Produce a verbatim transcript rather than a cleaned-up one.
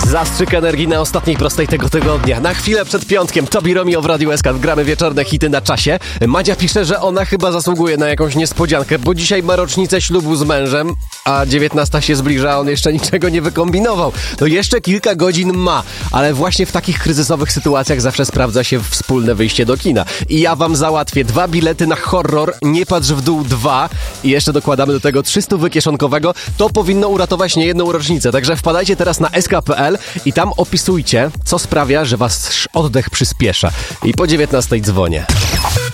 Zastrzyk energii na ostatniej prostej tego tygodnia. Na chwilę przed piątkiem Tobi Romeo w Radiu S K. Gramy wieczorne hity na czasie. Madzia pisze, że ona chyba zasługuje na jakąś niespodziankę, bo dzisiaj ma rocznicę ślubu z mężem, a dziewiętnasta się zbliża, a on jeszcze niczego nie wykombinował. To jeszcze kilka godzin ma, ale właśnie w takich kryzysowych sytuacjach zawsze sprawdza się wspólne wyjście do kina. I ja wam załatwię dwa bilety na horror Nie patrz w dół dwa i jeszcze dokładamy do tego trzysta kieszonkowego. To powinno uratować niejedną rocznicę, także wpadajcie teraz na s k kropka p l i tam opisujcie, co sprawia, że wasz oddech przyspiesza. I po dziewiętnastej dzwonię.